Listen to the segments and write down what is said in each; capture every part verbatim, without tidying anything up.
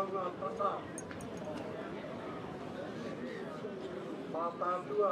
maunga tata. Mātātua.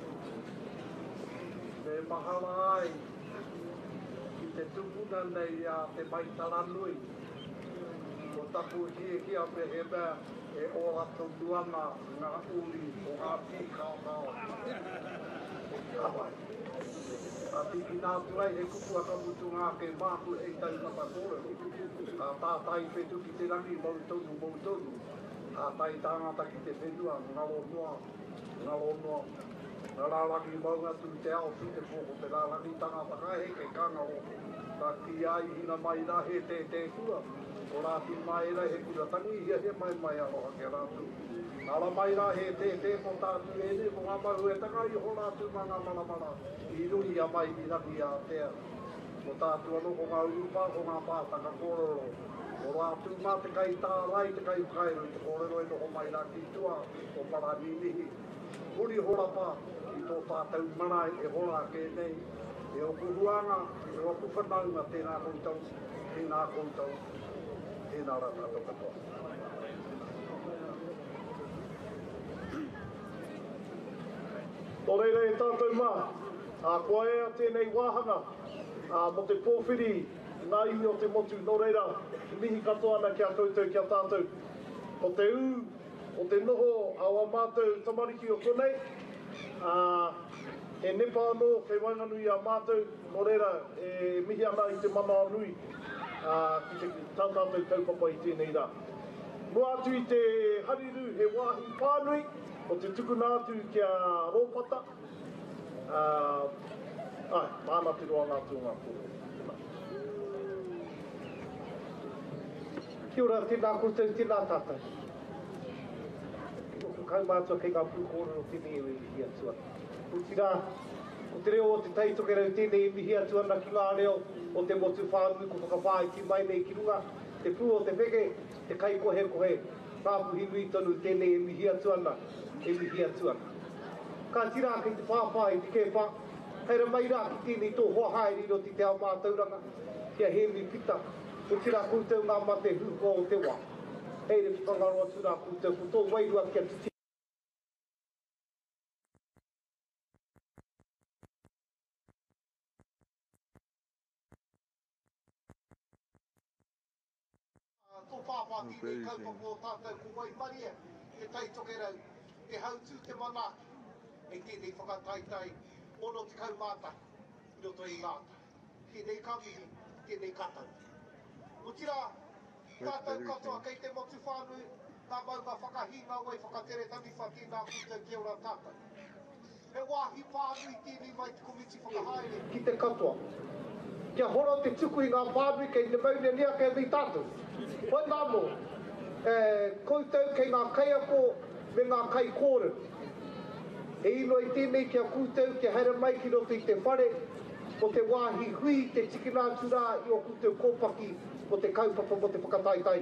Me mahala ai. Ki te tupuna nei a te maitara nui. Ko tapu hie ki a me he mea e ora tau duanga ngā uri o ngā pīkākao. Kawai. A tiki nā tuai he kupu a kamutu ngā ke māku e tau na pakore. A tātai whetu ki te rangi mautonu mautonu. A tai tāngata ki te whenua ngalo noa. Ngalo noa. Ngā rārangi maunga tu te ao tu te pōko te rārangi tangata kai he ke kangaro. Tā ki ai hina mai rā he te te kua. O rāti mai rā he kura tangi hia he mai mai aloha ke rātu. Nāra mai rā he te te ko tātu e ne, ko ngā maru e taka i ho rātu mā ngā maramara. I rui a mai i raki a tea. Ko tātu anō ko ngā urupa, ko ngā pātaka kōrero. O rātu mā te kai tā rai, te kai kairo i te kōrero e noho mai rā ki tua o paraninihi. Huri horapa i tō tātou marae e hora ke nei. E o kuruanga, e o kuwhanaunga tēnā koutou, tēnā koutou, tēnā rā tātou katoa. Tō reira e tātou mā, a kua ea tēnei wāhanga, a mo te pōwhiri, nā iwi o te motu, nō reira, mihi katoa ana kia koutou kia tātou. Ko te ū, o te noho, awa mātou tamariki o konei, a e nepa anō, kei wainganui a mātou, nō reira, e mihi ana i te mana anui, a ki te tātātou kaupapa i tēnei rā. Mo atu i te hariru he wāhi pānui, o te tukuna atu kia rōpata. Uh, ai, māna te roa ngā tūngā kōrero. Kia ora, tēnā koutou, tēnā tātou. Kau mātua kei ngā pū kōrero tēnei e mihi atu ana. Ko tira, ko te reo o te taitokerau tēnei e mihi atu ana ki ngā reo o te motu whānui, ko whakawhāi ki mai nei ki runga. Te pū o te wheke, te kai kohe kohe. Rāpuhi nui tonu tēnei e mihi atu ana. E mihi atu ana. Ka tira kei te whāwhai te kē pā. Heira mai rā ki tēnei tō hoa haere ro te te ao mātauranga. Kia he mi pita. Ko tira koutou ngā mate huko o te wā. Heire whakangaroa tūrā koutou. Ko tō wairua kia titi. Tō pāpāti nei kaupapa o tātou ko wai maria, te taitokerau, te hautū te mana, e tēnei whakataitai, ono te kaumāta, i roto i ngāta. Tēnei kamihi, tēnei katau. O tira, tātou katoa kei te motu whānui, nā maunga whakahinga wai whakatere taniwha tēnā koutou kia ora tātou. He wāhi pānui tēnei mai te komiti whakahaere. Ki te katoa, kia horo te tuku i ngā pānui kei te maune nia kei mi tātou. Hoi nāmo, eh, koutou kei ngā kaiako me ngā kai kōre. E ino i tēnei kia koutou kia haere mai ki roto i te whare o te wāhi hui, te tikina tura i o koutou kōpaki o te kaupapa o te whakataitai.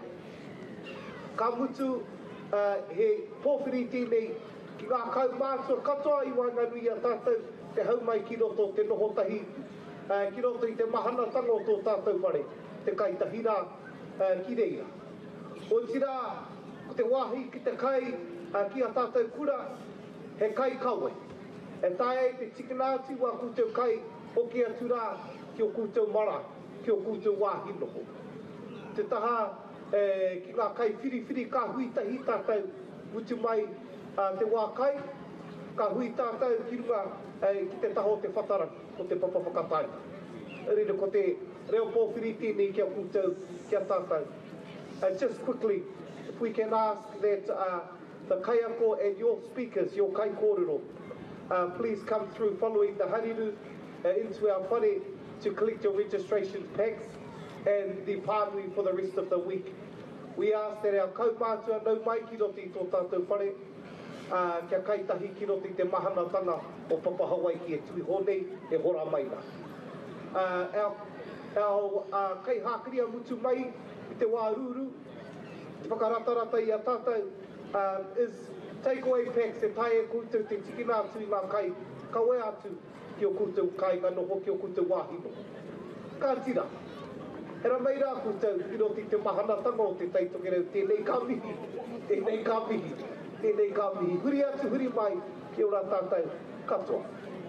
Ka mutu uh, he pōwhiri tēnei ki ngā kaumātua katoa i wainganui a tātou te hau mai ki roto te nohotahi, uh, ki roto i te mahana tango tō tātou whare, te kaitahira. Uh, ki reira. O tira, ko te wāhi ki te kai uh, ki a tātou kura, he kai kawe. E tae te tikināti wā koutou kai o ki a tura ki o koutou mara, ki o koutou wāhi noho. Te taha eh, ki ngā kai whiri whiri ka hui tahi tātou mutu mai uh, te wā kai, ka hui tātou ki runga eh, ki te taho te whatara o te papapakataita. Rere ko te reo pōwhiri tēnei kia koutou kia tātou. Uh, just quickly, if we can ask that uh, the kaiako and your speakers, your kai kōrero, uh, please come through following the hariru uh, into our whare to collect your registration packs and the pānui for the rest of the week. We ask that our kaumātua nau mai ki roti i tō tātou whare, uh, kia kaitahi ki roti te mahanatanga o Papa Hawaii ki e tui honei e hora mai nā. Uh, our our uh, kai hākria mutu mai i te wā rūru, te whakaratarata i a tātou, uh, is takeaway packs e tae e koutou te tikina atu i ngā kai, kawe atu ki o koutou kai ngā noho ki o koutou wāhi noho. Ka tira, E ra mai rā koutou, i roti te mahanatanga o te taitoke rau, tēnei ka mihi, tēnei ka mihi, tēnei ka mihi. Huri atu, huri mai, ki ora tātou, katoa.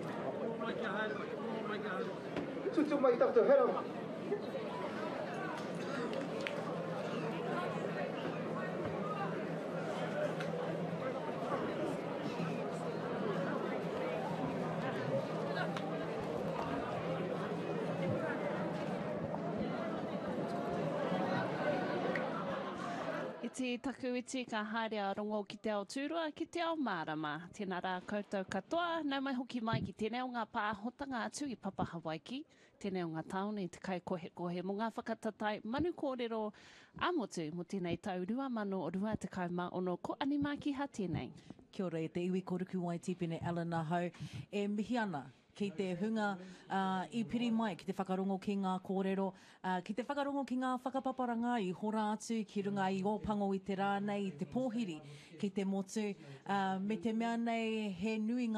Tutu mai tātou, hera. I te taku iti ka haere a rongo ki te ao tūrua, ki te ao mārama. Tēnā rā koutou katoa, nau mai hoki mai ki tēnei o ngā pāhotanga atu i Papa Hawaiki, tēnei o ngā taone i te kai kohe kohe mo ngā whakatatai manu kōrero a motu mo tēnei tau rua mano o rua te kauma ono ko animaki ha tēnei. Kia ora e te iwi koruku wai tipene Alan Ahau, e mihi ana ki te hunga uh, i piri mai ki te whakarongo ki ngā kōrero, uh, ki te whakarongo ki ngā whakapaparanga i hora atu, ki runga i ōpango i te rānei, i te pōhiri, ki te motu, uh, me te mea nei he nui ngā